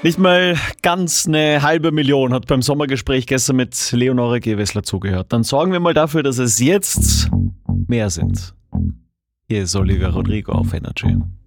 Nicht mal ganz eine halbe Million hat beim Sommergespräch gestern mit Leonore Gewessler zugehört. Dann sorgen wir mal dafür, dass es jetzt mehr sind. Hier ist Olivia Rodrigo auf Energy.